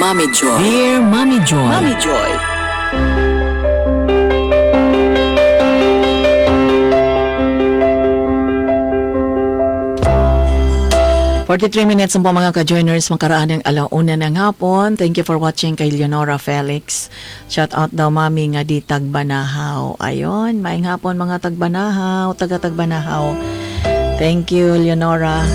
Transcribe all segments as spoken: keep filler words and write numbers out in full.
Mommy Joy. Dear Mommy Joy. Mommy Joy. forty-three minutes po mga ka-joiners, makaraan ng alauna ng hapon. Thank you for watching kay Leonora Felix. Shout out daw mami nga di Tagbanahaw. Ayon, maing hapon mga Tagbanahaw, taga Tagbanahaw. Thank you Leonora.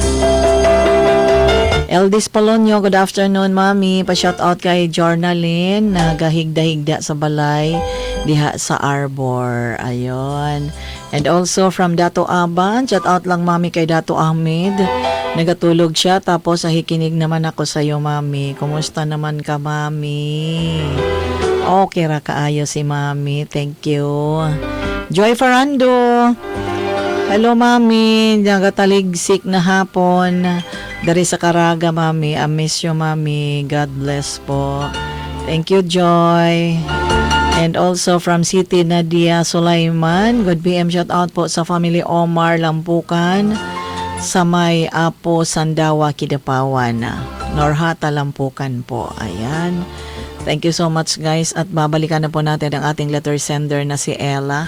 Eldis Polonio, good afternoon mami. Pa-shout out kay Jornalyn na gahigda-higda sa balay diha sa Arbor. Ayon. And also from Dato Aban, shout out lang mami kay Dato Ahmed. Nagatulog siya, tapos nakikinig naman ako sa iyo, mami. Kumusta naman ka, mami? Okay ra kaayo si mami. Thank you. Joy Farando. Hello, mami. Nagataligsik na hapon. Dari sa Caraga, mami. I miss you, mami. God bless po. Thank you, Joy. And also from City Nadia Sulaiman. Good P M shout out po sa family Omar Lampukan. Sa may Apo Sandawa, Kidapawan. Norhata Lampukan po. Ayan. Thank you so much guys. At babalikan na po natin ang ating letter sender na si Ella.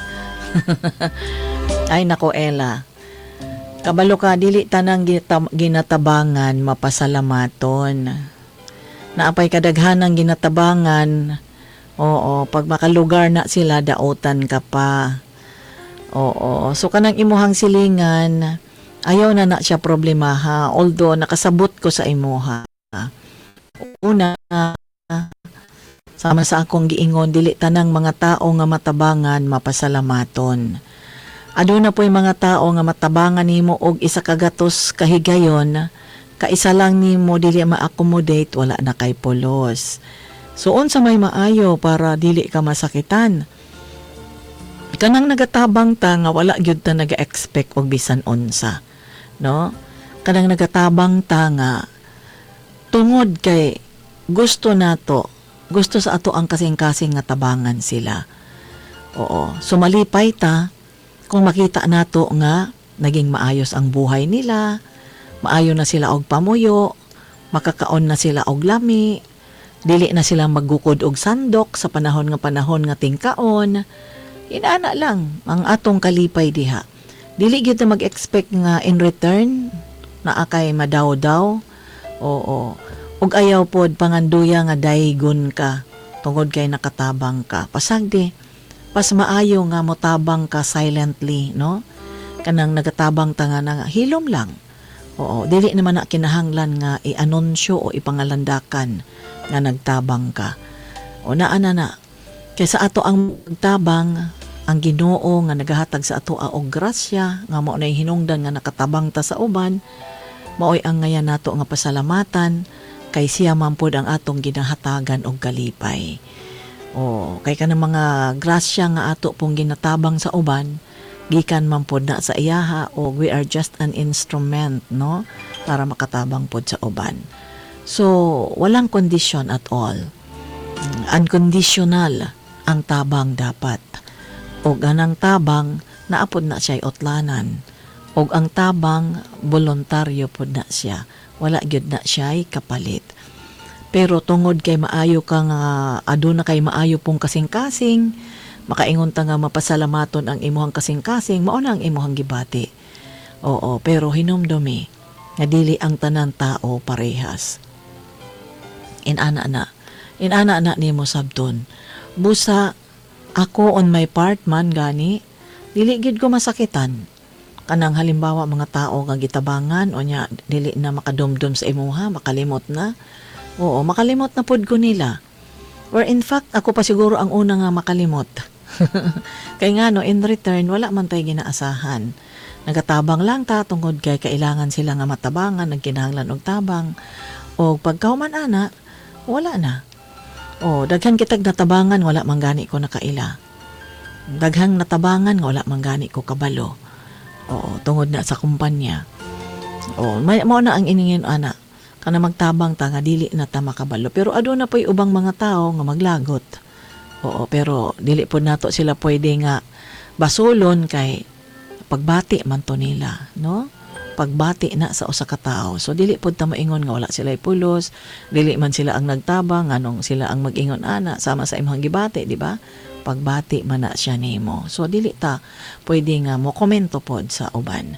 Ay nako Ella. Kabalo ka, dili tanang ginatabangan, mapasalamaton. Naapay kadaghanang ginatabangan. Oo, pag makalugar na sila, dautan ka pa. Oo, so kanang imuhang silingan, ayaw na na siya problemaha, although nakasabot ko sa imuha. Una, sama sa akong giingon, dili tanang mga tao nga matabangan, mapasalamaton. Ado na po'y mga tao nga matabangan nimo og isa kagatos kahigayon, kaisa lang nimo dili ma-accommodate, wala na kay pulos. So, unsa may maayo para dili ka masakitan. Kanang nagatabang ta nga wala gyud ta naga-expect og bisan unsa. No? Kanang nagatabang ta nga tungod kay gusto nato, gusto sa ato ang kasing-kasing nga tabangan sila. Oo, sumalipay ta kung makita nato nga naging maayos ang buhay nila, maayo na sila og pamuyo, makakaon na sila og lami, dili na sila maggukod og sandok sa panahon nga panahon nga tingkaon. Inaana lang ang atong kalipay diha. Dili gyud ta mag-expect nga in return na akay madaw-daw. Oo. Ug ayaw pod panganduya nga daygon ka tungod kay nakatabang ka. Pasagdi, pas maayo nga motabang ka silently, no? Kanang nagatabang ta nga na hilom lang. Oo, dili naman na kinahanglan nga i-anunsyo o ipangalandakan nga nagtabang ka. O naana na. Kaysa ato ang magtabang, ang Ginoo nga nagahatag sa ato og grasya nga mao nay hinungdan nga nakatabang ta sa uban, maoy ang ngayan nato nga pasalamatan kay siya man pod ang atong ginahatagan og kalipay. O kay kanang mga grasya nga ato pong ginatabang sa uban, gikan man pod na sa iyaha o we are just an instrument, no, para makatabang pod sa uban. So walang condition at all. Unconditional ang tabang dapat. Og anang tabang naapod na siya'y otlanan. Og ang tabang voluntaryo pod na siya. Wala gyud na siya'y kapalit. Pero tungod kay maayo ka nga aduna kay maayo pong kasing-kasing, makaingon ta nga mapasalamaton ang imuhang kasing-kasing, mao na ang imuhang gibati. Oo, pero hinumdumi nga dili ang tanan tao parehas. Inana na. Inana na nimo sabton. Busa ako on my part man gani, dili gid ko masakitan. Kanang halimbawa mga tao nga gitabangan o nya dili na makadumdum sa imuha, makalimot na. Oo, makalimot na pod ko nila. Or in fact, ako pa siguro ang una nga makalimot. Kay nga no, in return, wala man tayo ginaasahan. Nagatabang lang ta tungod kay kailangan sila nga matabangan, nagkinahanglan og tabang. O pagkauman ana, wala na. O daghan kitag natabangan, wala man gani ko nakaila. Daghang natabangan, wala man gani ko kabalo. O tungod na sa kumpanya. O may mo na ang iningin ana. Kana magtabang ta nga dili na ta makabalo. Pero aduna po'y ubang mga tao nga maglagot. Oo, pero dili po nato sila pwede nga basulon kay pagbati man to nila, no? pagbati na sa usa ka tawo. So dili pud ta moingon nga wala sila pulos, dili man sila ang nagtabang nganong sila ang mag-ingon ana sama sa imong gibati, di ba? Pagbati man na siya nimo. So dili ta pwede nga mo komento pod sa uban.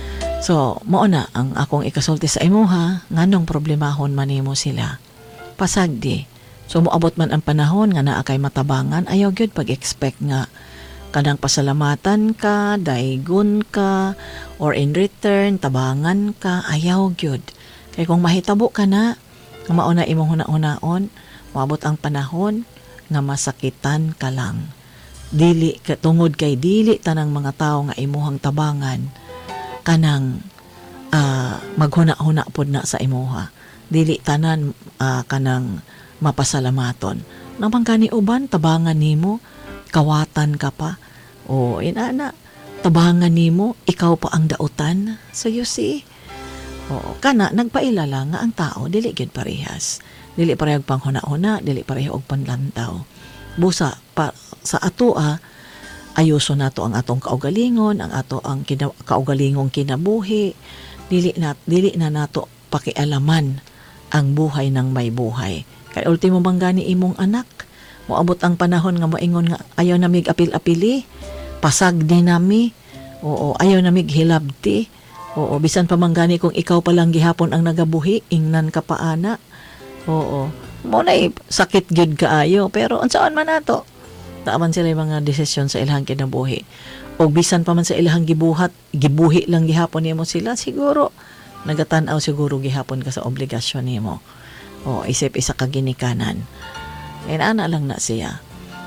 So mao na ang akong ikasulti sa imuha nganong problemahon man nimo sila. Pasagdi. So moabot man ang panahon nga naa kay matabangan, ayaw gyud pag-expect nga kanang pasalamatan ka, daigon ka, or in return, tabangan ka, ayaw gyud. Kaya kung mahitabo ka na, nga mauna imong huna-hunaon, maabot ang panahon, nga masakitan ka lang. Dili, tungod kay dili tanang mga tao nga imuhang tabangan, kanang uh, maghuna-huna pod na sa imuha. Dili tanan uh, kanang mapasalamaton. Namang gani uban, tabangan nimo, kawatan ka pa. O, inana, tabangan nimo, ikaw pa ang dautan. So you see, o, kana, nagpailala nga ang tao, dili gyud parehas. Dili parehag panghuna-huna, dili parehag og panlantaw. Busa, pa, sa ato ah, ayuso nato ang atong kaugalingon, ang ato ang kina, kaugalingong kinabuhi, dili na, dili na nato pakialaman ang buhay ng may buhay. Kay ultimo bang gani imong anak, moabot ang panahon nga moingon nga ayaw na mig apil-apili, pasag din nami, oo, ayaw na mig hilabti, oo, bisan pa man gani kung ikaw pa lang gihapon ang nagabuhi, ingnan ka pa ana, oo, mo na sakit gyud kaayo, pero unsaon man nato, taaman sila yung mga desisyon sa ilang kinabuhi, o bisan pa man sa ilang gibuhat, gibuhi lang gihapon nimo sila, siguro, nagatanaw siguro gihapon ka sa obligasyon nimo, o isip isa ka ginikanan. And ana lang na siya.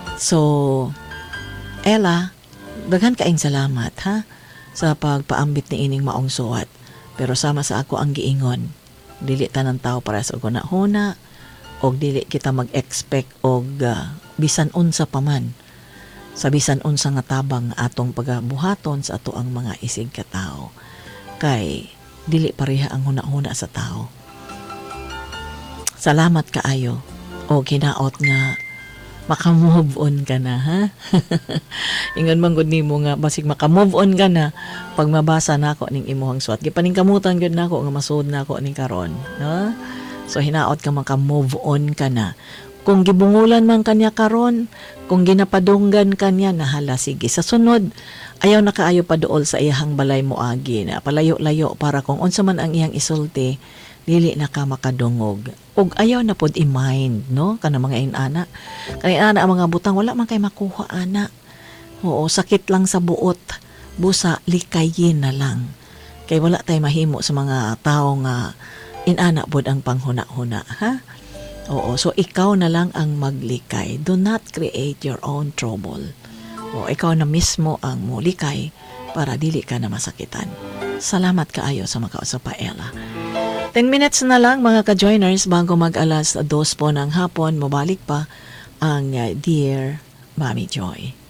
So, Ella, daghan kaing salamat ha sa pagpaambit ni ining maong suwat. Pero sama sa ako ang giingon, dili tanang tao para sa guna-huna og dili kita mag-expect og uh, bisan unsa pa man sa bisan unsa nga tabang atong pagabuhaton sa ato ang mga isig ka tao. Kay dili pareha ang huna-huna sa tao. Salamat kaayo. O kinaot nga maka-move on ka na, ha? Ingon man gud nimo nga basig maka-move on ka na pag mabasa nako ning imuhang suwat. Gipaningkamutan gud nako nga masud nako ning karon, no? So hinaot ka maka-move on ka na. Kung gibungulan man kanya karon, kung ginapadunggan kanya nahala sige sa sunod ayaw na kaayo pa duol sa iyang balay mo agi na palayo-layo para kung unsa man ang iyang isulti dili na ka makadungog. Og ayaw na pod i-mind, no? Kana mga inana. Kana inana ang mga butang, wala man kay makuha, ana. Oo, sakit lang sa buot. Busa, likayin na lang. Kay wala tay mahimo sa mga tao nga inana pod ang panghuna-huna, ha? Oo, so ikaw na lang ang maglikay. Do not create your own trouble. O ikaw na mismo ang mulikay para dili ka na masakitan. Salamat kaayo sa makausap pa, Ella. ten minutes na lang mga ka-joiners bago mag-alas dos po ng hapon, mabalik pa ang uh, Dear Mami Joy.